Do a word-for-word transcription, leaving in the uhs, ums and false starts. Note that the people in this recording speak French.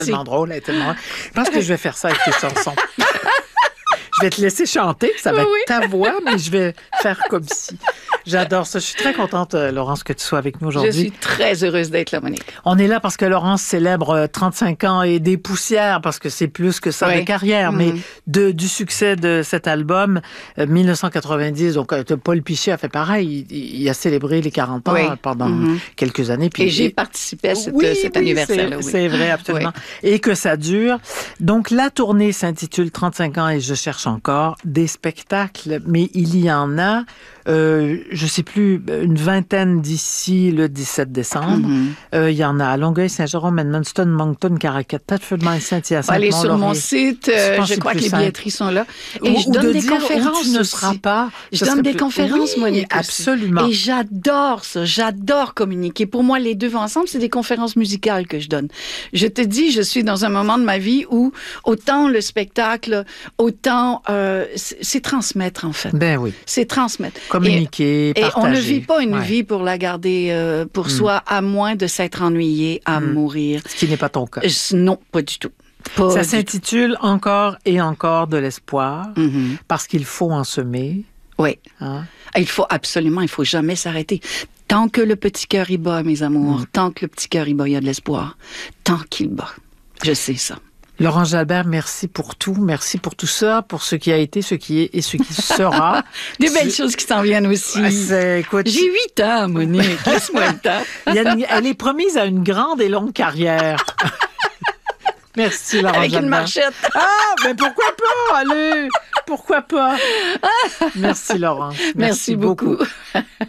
tellement drôle, elle est tellement... Je pense que je vais faire ça avec tes chansons. Je vais te laisser chanter, ça va Oui. être ta voix, mais je vais faire comme si. J'adore ça. Je suis très contente, euh, Laurence, que tu sois avec nous aujourd'hui. Je suis très heureuse d'être là, Monique. On est là parce que Laurence célèbre euh, trente-cinq ans et des poussières, parce que c'est plus que ça Oui. de carrière, Mm-hmm. mais de, du succès de cet album, euh, mille neuf cent quatre-vingt-dix. Donc, euh, Paul Pichet a fait pareil. Il, il a célébré les quarante ans Oui. euh, pendant Mm-hmm. quelques années. Puis, Et j'ai participé à cette, oui, cet oui, anniversaire-là. c'est, Oui. c'est vrai, absolument. Oui. Et que ça dure. Donc, la tournée s'intitule trente-cinq ans et je cherche encore des spectacles, mais il y en a, euh, je sais plus, une vingtaine d'ici le dix-sept décembre. Mm-hmm. Euh, il y en a à Longueuil, Saint-Jérôme, Edmundston, Moncton, Caracat, Thetford, Saint-Hyacinthe, Allez sur mon Mont-Laurier. site, euh, pense je que crois c'est que les plus billetteries sont là. Et Ou- je ou donne de des dire où conférences tu ne aussi. seras pas. Je Ce donne serait des plus- conférences, Oui, Monique. aussi. absolument. Et j'adore ça. J'adore communiquer. Pour moi, les deux vont ensemble. C'est des conférences musicales que je donne. Je te dis, je suis dans un moment de ma vie où autant le spectacle, autant euh, c'est, c'est transmettre, en fait. Ben oui. C'est transmettre. Communiquer, Et, et partager. on ne vit pas une Ouais. vie pour la garder euh, pour soi, à moins de s'être ennuyé, à Mm. mourir. Ce qui n'est pas ton cas. Euh, Non, pas du tout. Pas Ça du tout. s'intitule Encore et encore de l'espoir, Mhm. parce qu'il faut en semer. Oui. Hein? Il faut absolument, il faut jamais s'arrêter. Tant que le petit cœur y bat, mes amours, Mm. tant que le petit cœur y bat, il y a de l'espoir. Tant qu'il bat. Je sais ça. Laurent Jalbert, merci pour tout. Merci pour tout ça, pour ce qui a été, ce qui est et ce qui sera. Des belles choses qui s'en viennent aussi. Ah, c'est- écoute, J'ai huit ans, Monique. Laisse-moi le temps. il y a une- elle est promise à une grande et longue carrière. Merci, Laurent Avec Jalbert. une marchette. Ah, mais pourquoi pas? Allez, pourquoi pas? Merci, Laurent. Merci, Merci beaucoup.